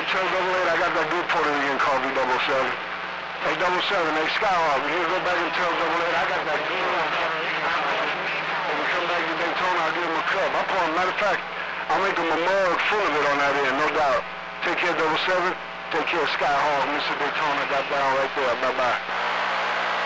tell double eight I got that good Puerto Rican coffee, 7. Hey, 7, hey, Skyhawk, you go back and tell double eight I got that good one. When we come back to Daytona, I'll give him a cup. Matter of fact, I'll make him a mug full of it on that end, no doubt. Take care, 7. Take care, Skyhawk, Mr. Daytona. Got down right there. Bye-bye.